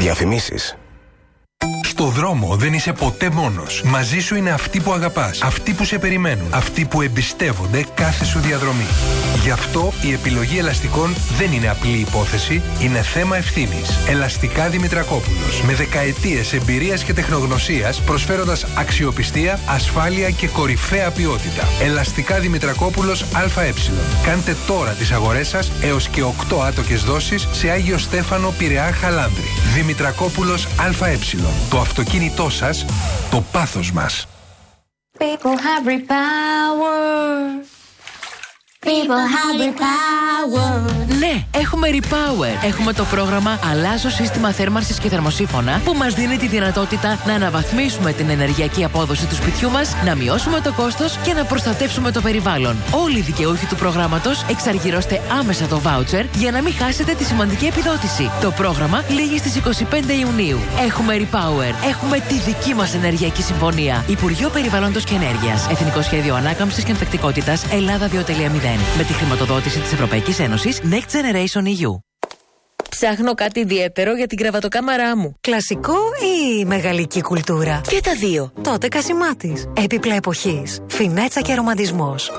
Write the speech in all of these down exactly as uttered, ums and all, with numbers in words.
Διαφημίσεις. Στο δρόμο δεν είσαι ποτέ μόνος. Μαζί σου είναι αυτοί που αγαπάς, αυτοί που σε περιμένουν, αυτοί που εμπιστεύονται κάθε σου διαδρομή. Γι' αυτό η επιλογή ελαστικών δεν είναι απλή υπόθεση, είναι θέμα ευθύνης. Ελαστικά Δημητρακόπουλος. Με δεκαετίες εμπειρίας και τεχνογνωσίας, προσφέροντας αξιοπιστία, ασφάλεια και κορυφαία ποιότητα. Ελαστικά Δημητρακόπουλος ΑΕ. Κάντε τώρα τις αγορές σας έως και οκτώ άτοκες δόσεις σε Άγιο Στέφανο, Πειραιά, Χαλάνδρη. Δημητρακόπουλος ΑΕ. Το αυτοκίνητό σας, το πάθος μας. People have repower. People have repower. Ναι, έχουμε Repower. Έχουμε το πρόγραμμα Αλλάζω σύστημα θέρμανσης και θερμοσύφωνα που μας δίνει τη δυνατότητα να αναβαθμίσουμε την ενεργειακή απόδοση του σπιτιού μας, να μειώσουμε το κόστος και να προστατεύσουμε το περιβάλλον. Όλοι οι δικαιούχοι του προγράμματος εξαργυρώστε άμεσα το voucher για να μην χάσετε τη σημαντική επιδότηση. Το πρόγραμμα λήγει στις είκοσι πέντε Ιουνίου. Έχουμε Repower. Έχουμε τη δική μας ενεργειακή συμφωνία. Υπουργείο Περιβάλλοντος και Ενέργειας. Εθνικό Σχέδιο Ανάκαμψης και Ανθεκτικότητας Ελλάδα δύο κόμμα μηδέν. Με τη χρηματοδότηση της Ευρωπαϊκής Ένωσης Next Generation ι γιου. Ψάχνω κάτι ιδιαίτερο για την κρεβατοκάμαρά μου. Κλασικό ή μεγαλική κουλτούρα? Και τα δύο. Τότε Κασιμάτης. Έπιπλα εποχής. Φινέτσα και ρομαντισμός.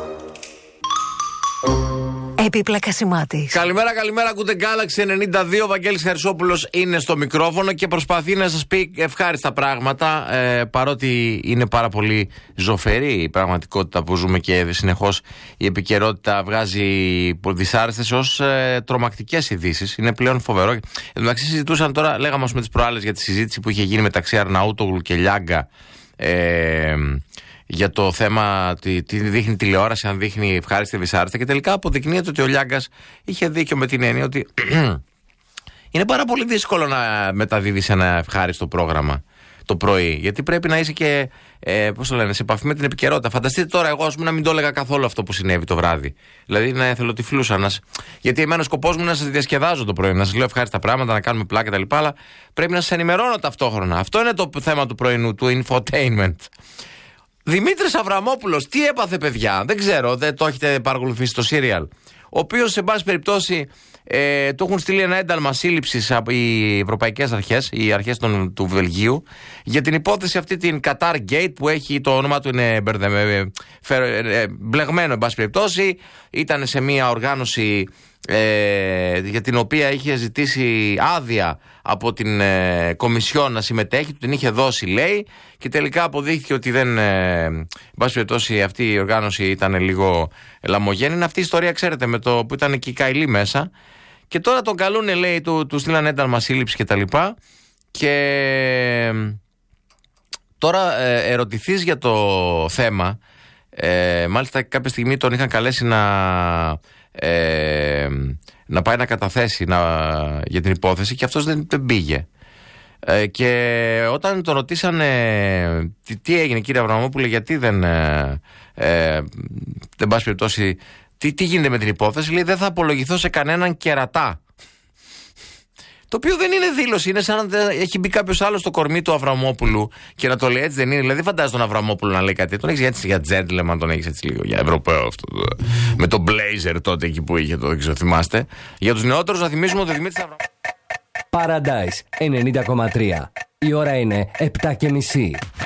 Έπιπλα Κασιμάτης. Καλημέρα, καλημέρα. Ακούτε Galaxy ενενήντα δύο. Ο Βαγγέλης Χαρισόπουλος είναι στο μικρόφωνο και προσπαθεί να σας πει ευχάριστα πράγματα. Ε, παρότι είναι πάρα πολύ ζωφερή η πραγματικότητα που ζούμε και συνεχώς η επικαιρότητα βγάζει δυσάρεστες ως ε, τρομακτικές ειδήσεις. Είναι πλέον φοβερό. Εν τω μεταξύ, συζητούσαν τώρα, λέγαμε με τις προάλλες για τη συζήτηση που είχε γίνει μεταξύ Αρναούτογλου και Λιάγκα. Ε, για το θέμα τι, τι δείχνει τηλεόραση, αν δείχνει ευχάριστη δυσάρεστα, και τελικά αποδεικνύεται ότι ο Λιάγκας είχε δίκιο με την έννοια ότι είναι πάρα πολύ δύσκολο να μεταδίδεις ένα ευχάριστο πρόγραμμα το πρωί, γιατί πρέπει να είσαι και ε, πώς το λένε, σε επαφή με την επικαιρότητα. Φανταστείτε τώρα εγώ ας πούμε να μην το έλεγα καθόλου αυτό που συνέβη το βράδυ, δηλαδή να εθελοτυφλούσα να... γιατί εμένα ο σκοπός μου είναι να σας διασκεδάζω το πρωί, να σας λέω ευχάριστα πράγματα, να κάνουμε πλάκα κτλ, αλλά πρέπει να σας ενημερώνω ταυτόχρονα. Αυτό είναι το θέμα του πρωινού, του infotainment. Δημήτρης Αβραμόπουλος, τι έπαθε παιδιά, δεν ξέρω, δεν το έχετε παρακολουθήσει το serial, ο οποίος σε πάση περιπτώσει ε, του έχουν στείλει ένα ένταλμα σύλληψης από οι ευρωπαϊκές αρχές, οι αρχές των, του Βελγίου, για την υπόθεση αυτή την Qatar Gate που έχει, το όνομα του είναι μπερδε, ε, μπλεγμένο εν πάση περιπτώσει, ήταν σε μια οργάνωση ε, για την οποία είχε ζητήσει άδεια από την ε, Κομισιόν να συμμετέχει, του την είχε δώσει λέει, και τελικά αποδείχθηκε ότι δεν, ε, εν πάση περιπτώσει αυτή η οργάνωση ήταν λίγο λαμογέννη. Είναι αυτή η ιστορία, ξέρετε, με το που ήταν και η Καηλή μέσα, και τώρα τον καλούνε λέει, του, του στείλαν ένταλμα σύλληψη και τα λοιπά, και τώρα ε, ερωτηθείς για το θέμα, ε, μάλιστα κάποια στιγμή τον είχαν καλέσει να ε, να πάει να καταθέσει να, για την υπόθεση, και αυτός δεν, δεν πήγε. Ε, και όταν τον ρωτήσανε τι, τι έγινε κύριε Αβραμόπουλε, γιατί δεν ε, ε, δεν πάση περιπτώσει, τι, τι γίνεται με την υπόθεση, λέει δεν θα απολογηθώ σε κανέναν κερατά. Το οποίο δεν είναι δήλωση, είναι σαν να έχει μπει κάποιος άλλος στο κορμί του Αβραμόπουλου και να το λέει, έτσι δεν είναι. Δηλαδή, φαντάζεσαι τον Αβραμόπουλο να λέει κάτι. Τον έχεις έτσι για gentleman, τον έχεις έτσι λίγο για Ευρωπαίο αυτό. Το, με τον blazer τότε εκεί που είχε, το δεν ξέρω, θυμάστε. Για τους νεότερους να θυμίσουμε ότι ο Δημήτρης Αβραμόπουλος. Paradise ενενήντα κόμμα τρία. Η ώρα είναι επτά και μισή.